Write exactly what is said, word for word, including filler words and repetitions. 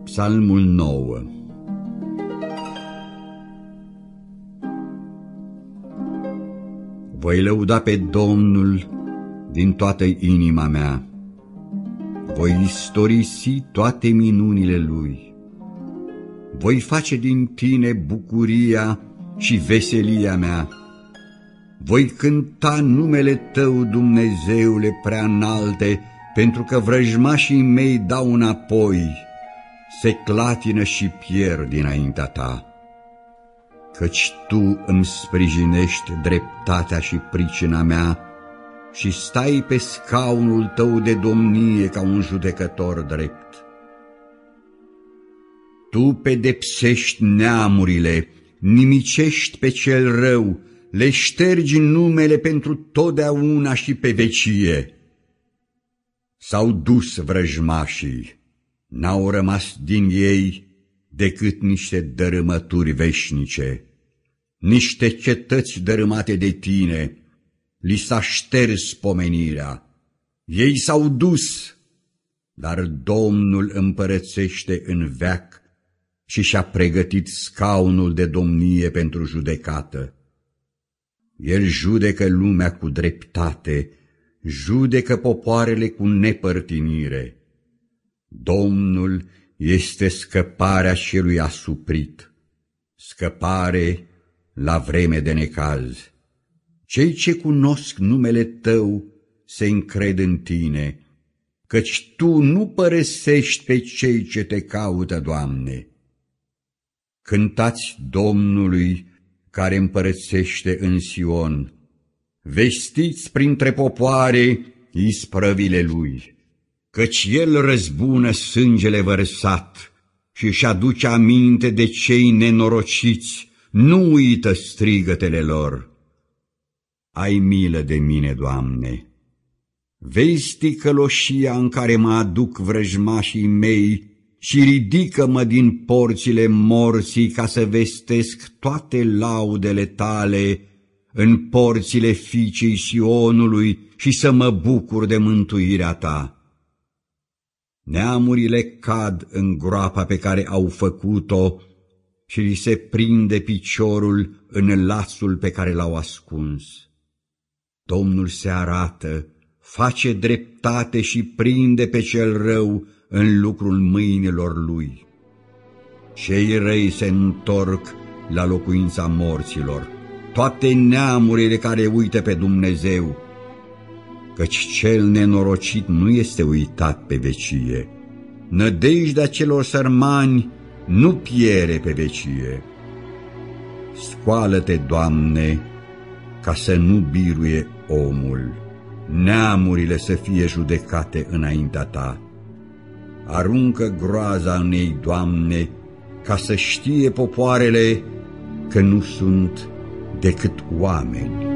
Psalmul nouă. Voi lăuda pe Domnul din toată inima mea, voi istorisi toate minunile Lui. Voi face din tine bucuria și veselia mea. Voi cânta numele Tău, Dumnezeule prea înalte, pentru că vrăjmașii mei dau înapoi, se clatină și pierd dinaintea Ta. Căci Tu îmi sprijinești dreptatea și pricina mea și stai pe scaunul Tău de domnie ca un judecător drept. Tu pedepsești neamurile, nimicești pe cel rău, le ștergi numele pentru totdeauna și pe vecie. S-au dus vrăjmașii, n-au rămas din ei decât niște dărâmături veșnice, niște cetăți dărâmate de Tine, li s-a șters pomenirea. Ei s-au dus, dar Domnul împărățește în veac și și-a pregătit scaunul de domnie pentru judecată. El judecă lumea cu dreptate, judecă popoarele cu nepărtinire. Domnul este scăparea celui asuprit, scăpare la vreme de necaz. Cei ce cunosc numele Tău se încred în Tine, căci Tu nu părăsești pe cei ce Te caută, Doamne. Cântați Domnului care împărățește în Sion, vestiți printre popoare isprăvile Lui, căci El răzbună sângele vărsat și își aduce aminte de cei nenorociți, nu uită strigătele lor. Ai milă de mine, Doamne! Vezi ticăloșia în care mă aduc vrăjmașii mei și ridică-mă din porțile morții ca să vestesc toate laudele Tale în porțile fiicei Sionului și să mă bucur de mântuirea Ta. Neamurile cad în groapa pe care au făcut-o și li se prinde piciorul în lațul pe care l-au ascuns. Domnul se arată, face dreptate și prinde pe cel rău în lucrul mâinilor lui. Cei răi se întorc la locuința morților, toate neamurile care uită pe Dumnezeu, căci cel nenorocit nu este uitat pe vecie, nădejdea celor sărmani nu piere pe vecie. Scoală-te, Doamne, ca să nu biruie omul, neamurile să fie judecate înaintea Ta. Aruncă groaza în ei, Doamne, ca să știe popoarele că nu sunt decât oameni.